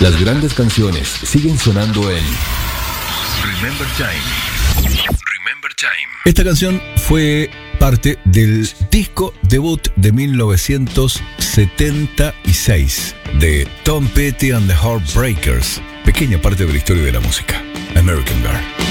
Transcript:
Las grandes canciones siguen sonando en Remember Time. Remember Time. Esta canción fue parte del disco debut de 1976 de Tom Petty and the Heartbreakers. Pequeña parte de la historia de la música. American Girl.